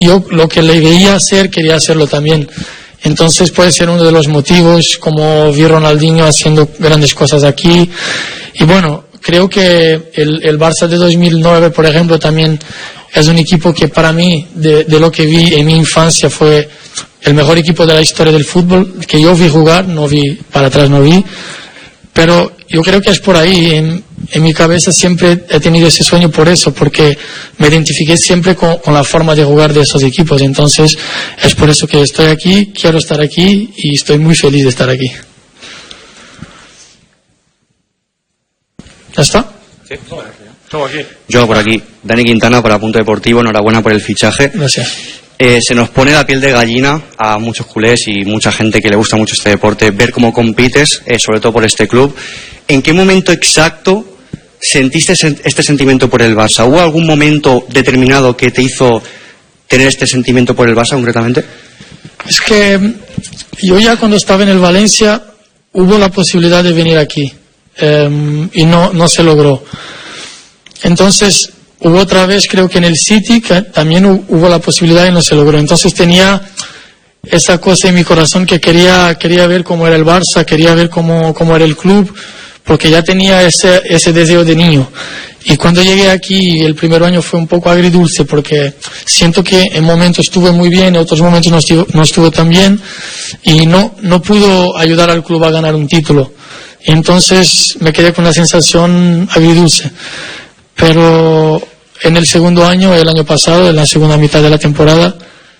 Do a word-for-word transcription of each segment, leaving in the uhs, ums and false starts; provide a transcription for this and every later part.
yo lo que le veía hacer, quería hacerlo también. Entonces puede ser uno de los motivos, como vi Ronaldinho haciendo grandes cosas aquí. Y bueno, creo que el, el Barça de dos mil nueve, por ejemplo, también es un equipo que para mí, de, de lo que vi en mi infancia, fue el mejor equipo de la historia del fútbol, que yo vi jugar, no vi, para atrás no vi. Pero yo creo que es por ahí. En, en mi cabeza siempre he tenido ese sueño por eso, porque me identifiqué siempre con, con la forma de jugar de esos equipos. Entonces es por eso que estoy aquí, quiero estar aquí y estoy muy feliz de estar aquí. ¿Ya está? Sí, todo aquí. Yo por aquí. Dani Quintana para Punto Deportivo, enhorabuena por el fichaje. Gracias. Eh, se nos pone la piel de gallina a muchos culés y mucha gente que le gusta mucho este deporte, ver cómo compites, eh, sobre todo por este club. ¿En qué momento exacto sentiste este sentimiento por el Barça? ¿Hubo algún momento determinado que te hizo tener este sentimiento por el Barça concretamente? Es que yo ya cuando estaba en el Valencia hubo la posibilidad de venir aquí eh, y no, no se logró. Entonces hubo otra vez, creo que en el City, que también hubo la posibilidad y no se logró. Entonces tenía esa cosa en mi corazón que quería, quería ver cómo era el Barça, quería ver cómo, cómo era el club, porque ya tenía ese, ese deseo de niño. Y cuando llegué aquí, el primer año fue un poco agridulce, porque siento que en momentos estuve muy bien, en otros momentos no estuve, no estuve tan bien, y no, no pudo ayudar al club a ganar un título. Y entonces me quedé con una sensación agridulce. Pero en el segundo año, el año pasado, en la segunda mitad de la temporada,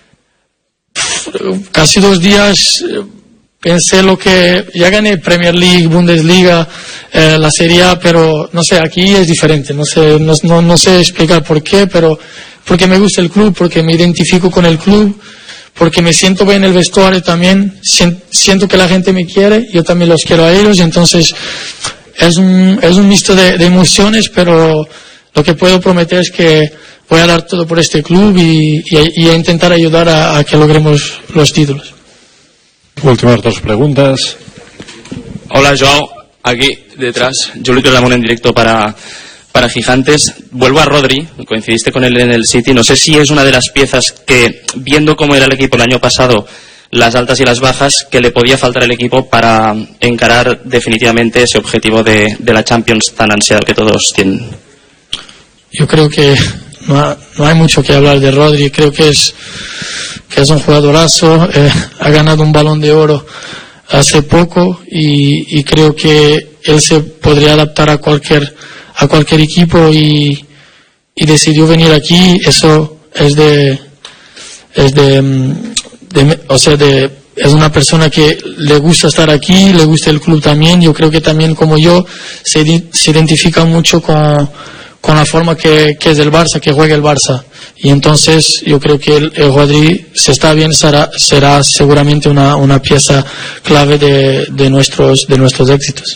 casi dos días pensé lo que ya gané Premier League, Bundesliga, eh, la Serie A, pero no sé, aquí es diferente, no sé, no, no, no sé explicar por qué, pero porque me gusta el club, porque me identifico con el club, porque me siento bien en el vestuario también, siento que la gente me quiere, yo también los quiero a ellos, y entonces es un, es un mixto de, de emociones, pero lo que puedo prometer es que voy a dar todo por este club y, y, y a intentar ayudar a, a que logremos los títulos. Últimas dos preguntas. Hola, Joao, aquí detrás. Julito Ramón en directo para, para Gigantes. Vuelvo a Rodri, coincidiste con él en el City. No sé si es una de las piezas que, viendo cómo era el equipo el año pasado, las altas y las bajas, que le podía faltar al equipo para encarar definitivamente ese objetivo de, de la Champions tan ansiado que todos tienen. Yo creo que no, ha, no hay mucho que hablar de Rodri. Creo que es que es un jugadorazo. Eh, ha ganado un Balón de Oro hace poco y, y creo que él se podría adaptar a cualquier a cualquier equipo y, y decidió venir aquí. Eso es de es de, de o sea de es una persona que le gusta estar aquí, le gusta el club también. Yo creo que también, como yo, se, se identifica mucho con con la forma que, que es del Barça, que juega el Barça. Y entonces yo creo que el, el Rodri, si está bien, será, será seguramente una, una pieza clave de, de, nuestros, de nuestros éxitos.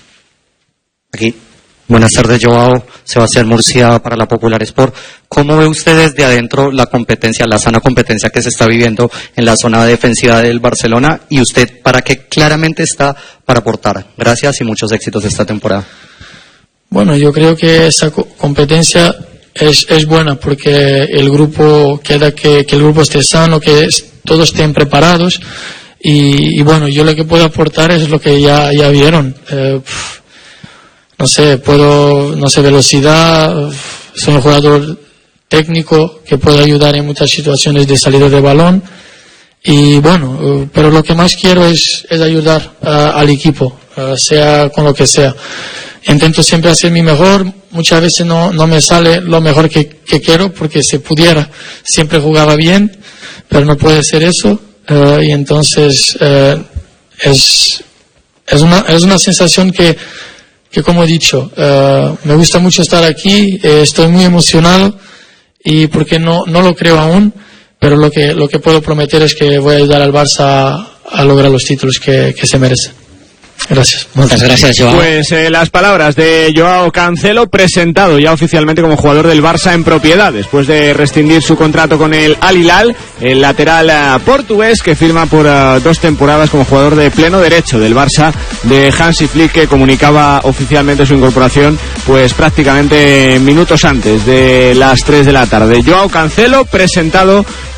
Aquí. Buenas tardes, Joao. Sebastián Murcia para la Popular Sport. ¿Cómo ve usted desde adentro la competencia, la sana competencia que se está viviendo en la zona defensiva del Barcelona? Y usted, ¿para qué claramente está para aportar? Gracias y muchos éxitos esta temporada. Bueno, yo creo que esa competencia es, es buena porque el grupo queda que, que el grupo esté sano, que es, todos estén preparados y, y bueno, yo lo que puedo aportar es lo que ya, ya vieron. Eh, no sé, puedo, no sé, velocidad, soy un jugador técnico que puede ayudar en muchas situaciones de salida de balón y bueno, pero lo que más quiero es, es ayudar uh, al equipo, uh, sea con lo que sea. Intento siempre hacer mi mejor, muchas veces no, no me sale lo mejor que, que quiero, porque si pudiera siempre jugaba bien, pero no puede ser eso, uh, y entonces uh, es, es, una, es una sensación que, que como he dicho, uh, me gusta mucho estar aquí, eh, estoy muy emocionado, y porque no, no lo creo aún, pero lo que, lo que puedo prometer es que voy a ayudar al Barça a, a lograr los títulos que, que se merecen. Gracias. Muchas gracias, Joao. Pues eh, las palabras de Joao Cancelo, presentado ya oficialmente como jugador del Barça en propiedad, después de rescindir su contrato con el Al Hilal, el lateral uh, portugués que firma por uh, dos temporadas como jugador de pleno derecho del Barça de Hansi Flick, que comunicaba oficialmente su incorporación pues prácticamente minutos antes de las tres de la tarde. Joao Cancelo, presentado